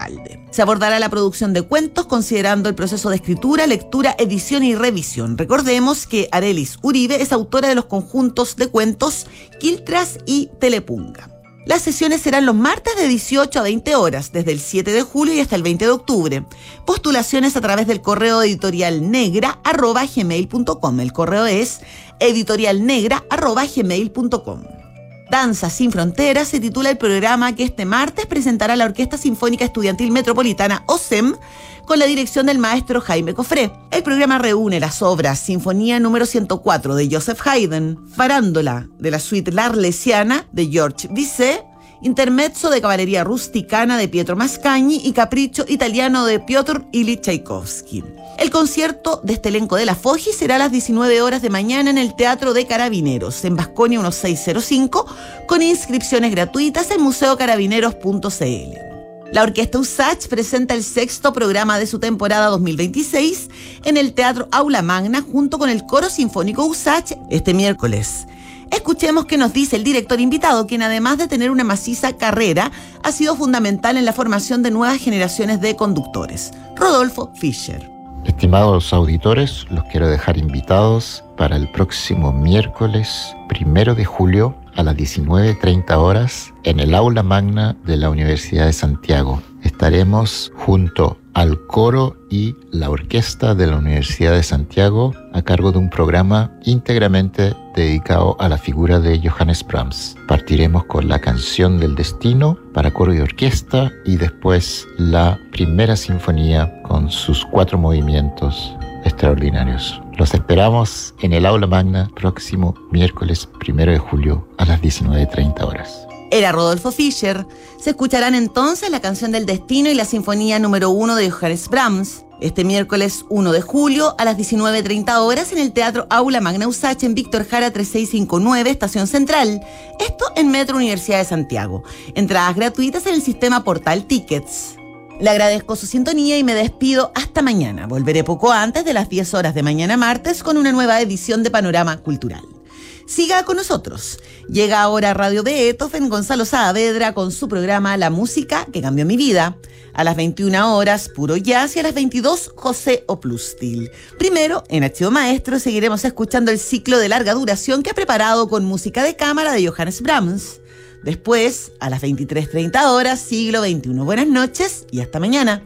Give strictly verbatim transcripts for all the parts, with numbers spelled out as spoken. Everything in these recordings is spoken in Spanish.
Recalde. Se abordará la producción de cuentos considerando el proceso de escritura, lectura, edición y revisión. Recordemos que Arelis Uribe es autora de los conjuntos de cuentos Quiltras y Telepunga. Las sesiones serán los martes de dieciocho a veinte horas, desde el siete de julio y hasta el veinte de octubre. Postulaciones a través del correo editorialnegra arroba gmail punto com. El correo es editorialnegra arroba gmail punto com. Danza sin Fronteras se titula el programa que este martes presentará la Orquesta Sinfónica Estudiantil Metropolitana, O S E M, con la dirección del maestro Jaime Cofré. El programa reúne las obras Sinfonía número ciento cuatro de Joseph Haydn, Farándola de la suite L'Arlesiana de Georges Bizet, Intermezzo de Caballería Rusticana de Pietro Mascagni y Capricho Italiano de Piotr Ilyich Tchaikovsky. El concierto de este elenco de la Foggi será a las diecinueve horas de mañana en el Teatro de Carabineros, en Vasconia mil seiscientos cinco, con inscripciones gratuitas en museo carabineros punto c l. La Orquesta Usach presenta el sexto programa de su temporada dos mil veintiséis en el Teatro Aula Magna junto con el Coro Sinfónico Usach este miércoles. Escuchemos qué nos dice el director invitado, quien además de tener una maciza carrera, ha sido fundamental en la formación de nuevas generaciones de conductores. Rodolfo Fischer. Estimados auditores, los quiero dejar invitados para el próximo miércoles primero de julio a las diecinueve treinta horas en el Aula Magna de la Universidad de Santiago. Estaremos junto al coro y la orquesta de la Universidad de Santiago a cargo de un programa íntegramente dedicado a la figura de Johannes Brahms. Partiremos con la Canción del Destino para coro y orquesta y después la primera sinfonía con sus cuatro movimientos extraordinarios. Los esperamos en el Aula Magna próximo miércoles primero de julio a las diecinueve treinta horas. Era Rodolfo Fischer. Se escucharán entonces la Canción del Destino y la Sinfonía número uno de Johannes Brahms este miércoles primero de julio a las diecinueve treinta horas en el Teatro Aula Magna Usach en Víctor Jara treinta y seis cincuenta y nueve, Estación Central. Esto en Metro Universidad de Santiago. Entradas gratuitas en el sistema Portal Tickets. Le agradezco su sintonía y me despido hasta mañana. Volveré poco antes de las diez horas de mañana martes con una nueva edición de Panorama Cultural. Siga con nosotros. Llega ahora a Radio Beethoven Gonzalo Saavedra con su programa La Música que Cambió Mi Vida. A las veintiuna horas, Puro Jazz, y a las veintidós, José Oplustil. Primero, en Archivo Maestro, seguiremos escuchando el ciclo de larga duración que ha preparado con música de cámara de Johannes Brahms. Después, a las veintitrés treinta horas, Siglo veintiuno. Buenas noches y hasta mañana.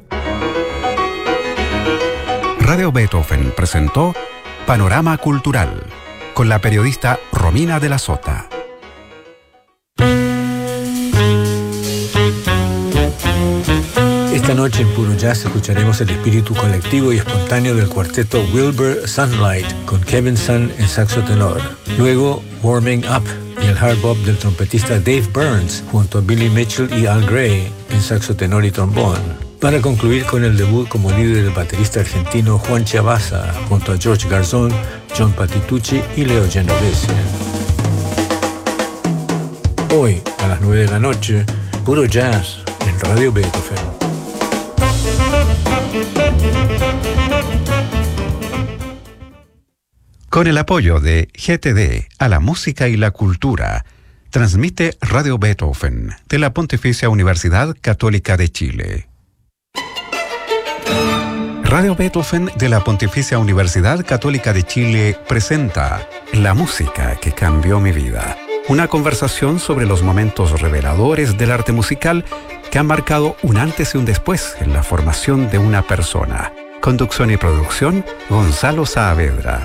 Radio Beethoven presentó Panorama Cultural con la periodista Romina de la Sota. Esta noche en Puro Jazz escucharemos el espíritu colectivo y espontáneo del cuarteto Wilbur Sunlight con Kevin Sun en saxo tenor. Luego, Warming Up y el hard bop del trompetista Dave Burns junto a Billy Mitchell y Al Gray en saxo tenor y trombón. Para concluir con el debut como líder del baterista argentino Juan Chiabaza junto a George Garzón, John Patitucci y Leo Genovese. Hoy, a las nueve de la noche, Puro Jazz en Radio Beethoven. Con el apoyo de G T D a la música y la cultura, transmite Radio Beethoven de la Pontificia Universidad Católica de Chile. Radio Beethoven de la Pontificia Universidad Católica de Chile presenta La música que cambió mi vida. Una conversación sobre los momentos reveladores del arte musical que han marcado un antes y un después en la formación de una persona. Conducción y producción, Gonzalo Saavedra.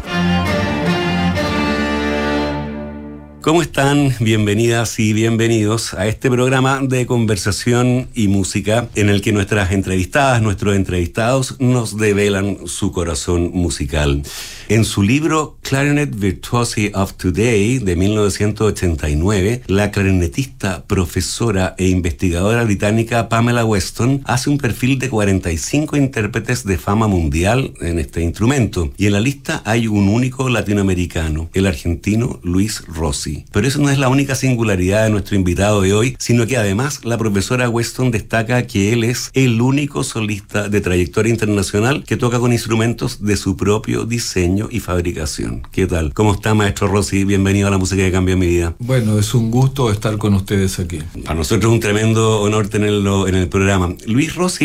¿Cómo están? Bienvenidas y bienvenidos a este programa de conversación y música en el que nuestras entrevistadas, nuestros entrevistados nos develan su corazón musical. En su libro Clarinet Virtuosi of Today de mil novecientos ochenta y nueve, la clarinetista, profesora e investigadora británica Pamela Weston hace un perfil de cuarenta y cinco intérpretes de fama mundial en este instrumento, y en la lista hay un único latinoamericano, el argentino Luis Rossi. Pero eso no es la única singularidad de nuestro invitado de hoy, sino que además la profesora Weston destaca que él es el único solista de trayectoria internacional que toca con instrumentos de su propio diseño y fabricación. ¿Qué tal? ¿Cómo está, maestro Rossi? Bienvenido a La Música que Cambió Mi Vida. Bueno, es un gusto estar con ustedes aquí. Para nosotros es un tremendo honor tenerlo en el programa. Luis Rossi